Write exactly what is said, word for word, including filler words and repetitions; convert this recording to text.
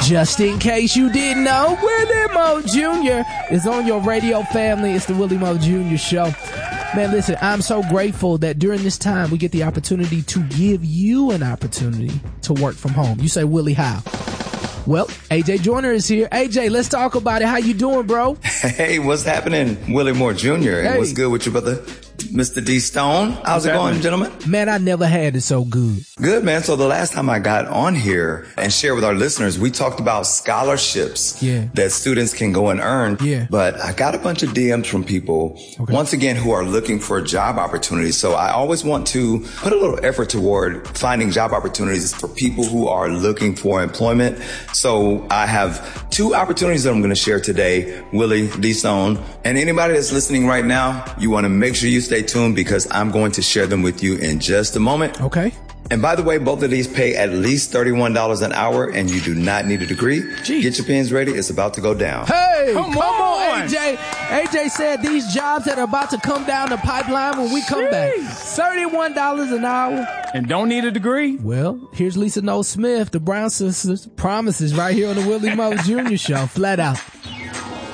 Just in case you didn't know, Willie Moe Junior is on your radio family. It's the Willie Moe Junior Show. Man, listen, I'm so grateful that during this time we get the opportunity to give you an opportunity to work from home. You say, Willie, how? Well, A J Joyner is here. A J, let's talk about it. How you doing, bro? Hey, what's happening? Willie Moore Junior Hey. And what's good with your brother, Mister D Stone? How's it going, gentlemen? Man, I never had it so good. Good, man. So the last time I got on here and shared with our listeners, we talked about scholarships Yeah. that students can go and earn. Yeah. But I got a bunch of D Ms from people, Okay. once again, who are looking for job opportunities. So I always want to put a little effort toward finding job opportunities for people who are looking for employment. So I have two opportunities that I'm going to share today, Willie, D Stone, and anybody that's listening right now, you want to make sure you stay tuned because I'm going to share them with you in just a moment. Okay. And by the way, both of these pay at least thirty-one dollars an hour and you do not need a degree. Gee. Get your pens ready. It's about to go down. Hey, Come come, on. on. A J. A J said these jobs that are about to come down the pipeline when we come back. thirty-one dollars an hour. And don't need a degree? Well, here's Lisa Noel Smith, the Brown Sisters, Promises right here on the Willie Moe Junior Show. Flat out.